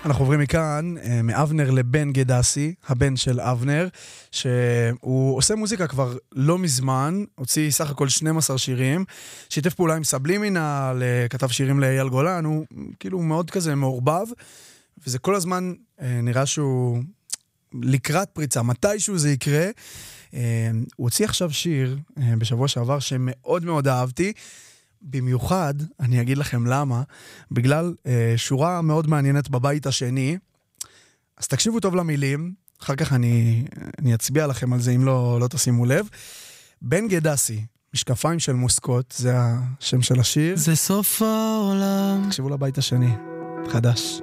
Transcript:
אנחנו עוברים מכאן, מאבנר לבן גדסי, הבן של אבנר, שהוא עושה מוזיקה כבר לא מזמן, הוציא סך הכל 12 שירים, שיתף פעולה עם סבלימינל, כתב שירים לאייל גולן, הוא כאילו מאוד כזה מעורבב, וזה כל הזמן נראה שהוא לקראת פריצה, מתישהו זה יקרה. הוא הוציא עכשיו שיר בשבוע שעבר שמאוד מאוד אהבתי, במיוחד, אני אגיד לכם למה, בגלל שורה מאוד מעניינת בבית השני, אז תקשיבו טוב למילים, אחר כך אני אצביע לכם על זה אם לא תשימו לב. בן גדסי, משקפיים של מוסקות, זה השם של השיר. זה סוף העולם. תקשיבו לבית השני, חדש.